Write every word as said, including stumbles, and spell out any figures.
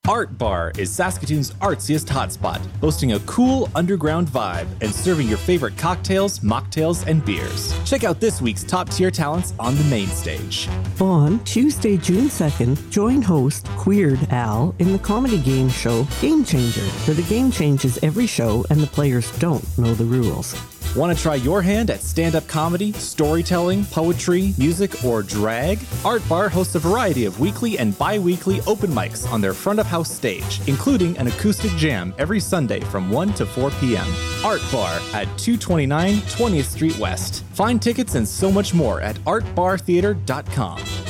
Art Bar is Saskatoon's artsiest hotspot, hosting a cool underground vibe and serving your favorite cocktails, mocktails, and beers. Check out this week's top-tier talents on the main stage. On Tuesday, June second, join host Queered Al in the comedy game show Game Changer, where the game changes every show and the players don't know the rules. Want to try your hand at stand-up comedy, storytelling, poetry, music, or drag? Art Bar hosts a variety of weekly and bi-weekly open mics on their front-of-house stage, including an acoustic jam every Sunday from one to four p.m. Art Bar at two twenty-nine twentieth Street West. Find tickets and so much more at art bar theater dot com.